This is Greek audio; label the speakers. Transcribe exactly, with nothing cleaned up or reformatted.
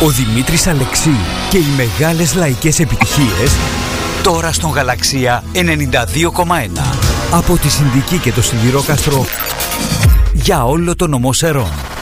Speaker 1: Ο Δημήτρης Αλεξίου και οι μεγάλες λαϊκές επιτυχίες τώρα στον Γαλαξία ενενήντα δύο κόμμα ένα. Από τη Συνδική και το Σιδηρόκαστρο για όλο το νομό Σερών.